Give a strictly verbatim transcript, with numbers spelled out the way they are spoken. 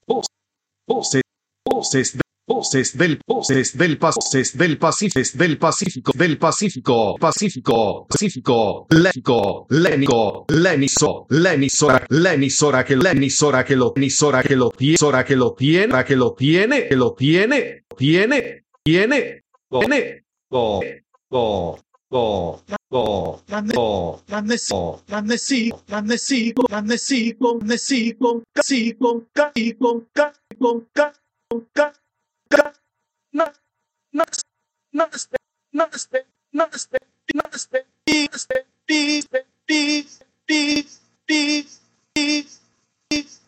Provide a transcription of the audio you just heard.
voces, voces, voces, voces del, voces del, voces del Pacífico, del Pacífico, del Pacífico, Pacífico, Pacífico, Lénico, Lénico, Leniso, la emisora, la emisora que, la emisora que lo, emisora que lo tiene, emisora que lo tiene, que lo tiene, que lo tiene, tiene, tiene, tiene, go, go, go, go, go, Nannesico, nannesico, nannesico, nannesico, nannesico, casico, casico, casico, casico,